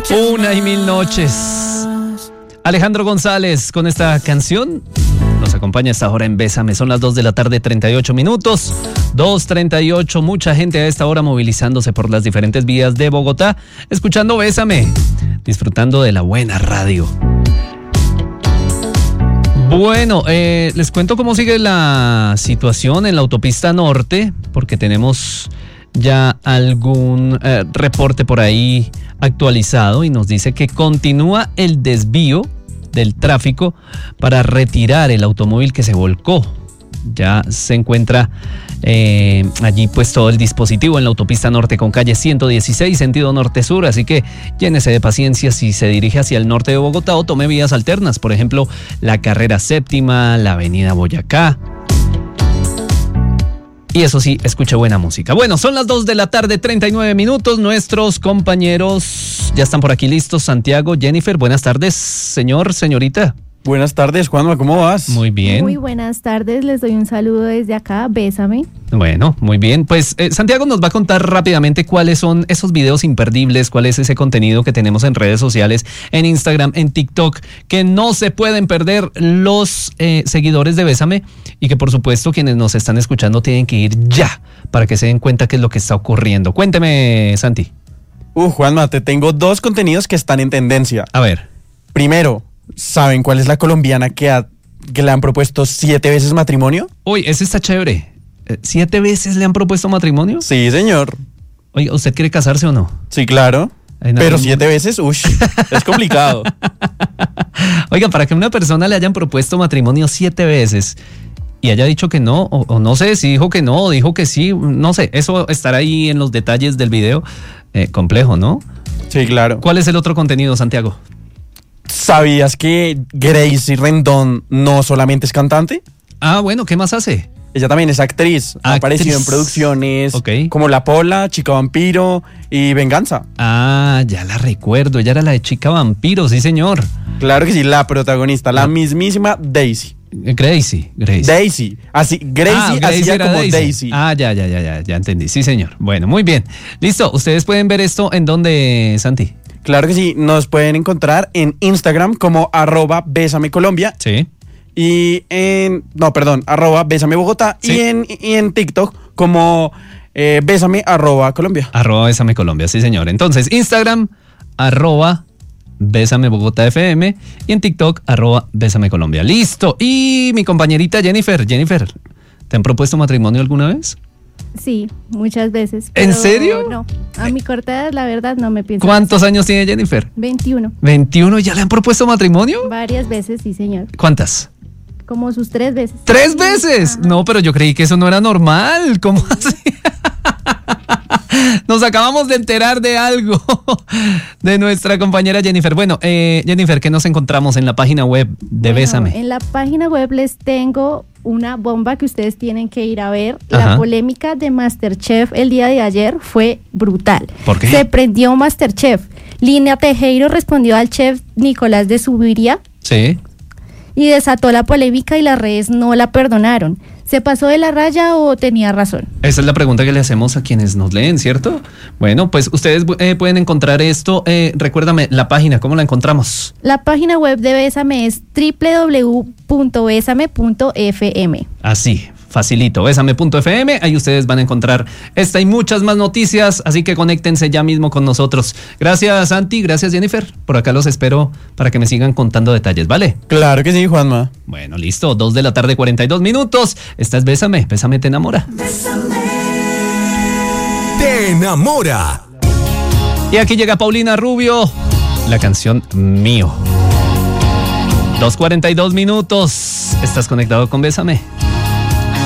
Una y mil noches. Alejandro González con esta canción nos acompaña a esta hora en Bésame. Son las 2 de la tarde, 38 minutos. 2:38. Mucha gente a esta hora movilizándose por las diferentes vías de Bogotá, escuchando Bésame, disfrutando de la buena radio. Bueno, les cuento cómo sigue la situación en la autopista norte, porque tenemos ya algún reporte por ahí actualizado y nos dice que continúa el desvío del tráfico para retirar el automóvil que se volcó. Ya se encuentra allí pues todo el dispositivo en la autopista norte con calle 116 sentido norte-sur, así que llénese de paciencia si se dirige hacia el norte de Bogotá o tome vías alternas, por ejemplo la carrera séptima, la avenida Boyacá. Y eso sí, escuche buena música. Bueno, son las 2 de la tarde, 39 minutos. Nuestros compañeros ya están por aquí listos. Santiago, Jennifer, buenas tardes, señorita. Buenas tardes, Juanma, ¿cómo vas? Muy bien. Muy buenas tardes, les doy un saludo desde acá, Bésame. Bueno, muy bien. Pues Santiago nos va a contar rápidamente cuáles son esos videos imperdibles, cuál es ese contenido que tenemos en redes sociales, en Instagram, en TikTok, que no se pueden perder los seguidores de Bésame y que por supuesto quienes nos están escuchando tienen que ir ya para que se den cuenta qué es lo que está ocurriendo. Cuénteme, Santi. Juanma, te tengo dos contenidos que están en tendencia. A ver. Primero, ¿saben cuál es la colombiana que le han propuesto 7 veces matrimonio? Uy, ese está chévere. ¿7 veces le han propuesto matrimonio? Sí, señor. Oiga, ¿usted quiere casarse o no? Sí, claro. Pero 7 veces, es complicado. Oiga, para que una persona le hayan propuesto matrimonio 7 veces y haya dicho que no, o no sé si dijo que no o dijo que sí, no sé, eso estará ahí en los detalles del video. Complejo, ¿no? Sí, claro. ¿Cuál es el otro contenido, Santiago? ¿Sabías que Gracie Rendón no solamente es cantante? Ah, bueno, ¿qué más hace? Ella también es actriz. Ha aparecido en producciones como La Pola, Chica Vampiro y Venganza. Ah, ya la recuerdo. Ella era la de Chica Vampiro, sí, señor. Claro que sí, la protagonista, la mismísima Daisy. Gracie. Daisy. Así, Gracie hacía como Daisy. Ah, ya entendí. Sí, señor. Bueno, muy bien. Listo. ¿Ustedes pueden ver esto en dónde, Santi? Claro que sí. Nos pueden encontrar en Instagram como @BésameColombia. Sí. Y @BésameBogotá. Sí. Y en TikTok como Bésame@Colombia. @BésameColombia, sí, señor. Entonces, Instagram, @BésameBogotá.fm y en TikTok, @BésameColombia. Listo. Y mi compañerita Jennifer, ¿te han propuesto matrimonio alguna vez? Sí, muchas veces. ¿En serio? No, a mi corta edad, la verdad, no me pienso. ¿Cuántos años tiene Jennifer? 21. ¿21? ¿Ya le han propuesto matrimonio? Varias veces, sí, señor. ¿Cuántas? Como sus 3 veces. ¿3 veces? Ajá. No, pero yo creí que eso no era normal. ¿Cómo así? Nos acabamos de enterar de algo de nuestra compañera Jennifer. Bueno, Jennifer, ¿qué nos encontramos en la página web de Bésame? En la página web les tengo una bomba que ustedes tienen que ir a ver. Ajá. La polémica de MasterChef el día de ayer fue brutal. ¿Por qué? Se prendió MasterChef. Lina Tejero respondió al chef Nicolás de Subiría. Sí. Y desató la polémica y las redes no la perdonaron. ¿Se pasó de la raya o tenía razón? Esa es la pregunta que le hacemos a quienes nos leen, ¿cierto? Bueno, pues ustedes pueden encontrar esto. Recuérdame, la página, ¿cómo la encontramos? La página web de Bésame es www.besame.fm. Así, facilito, besame.fm, ahí ustedes van a encontrar esta y muchas más noticias, así que conéctense ya mismo con nosotros. Gracias, Santi, gracias, Jennifer. Por acá los espero para que me sigan contando detalles, ¿vale? Claro que sí, Juanma. Bueno, listo, 2 de la tarde, 42 minutos. Esta es Bésame, Bésame te enamora. Bésame. Te enamora. Y aquí llega Paulina Rubio, la canción Mío. 2:42 minutos. ¿Estás conectado con Bésame?